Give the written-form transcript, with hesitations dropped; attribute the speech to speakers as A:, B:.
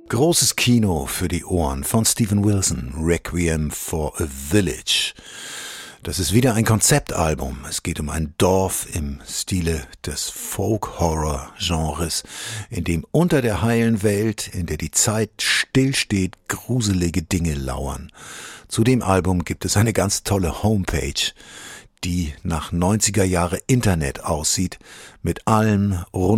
A: Großes Kino für die Ohren von Steven Wilson, Requiem for a Village. Das ist wieder ein Konzeptalbum. Es geht um ein Dorf im Stile des Folk-Horror-Genres, in dem unter der heilen Welt, in der die Zeit stillsteht, gruselige Dinge lauern. Zu dem Album gibt es eine ganz tolle Homepage, die nach 90er Jahre Internet aussieht, mit allem rund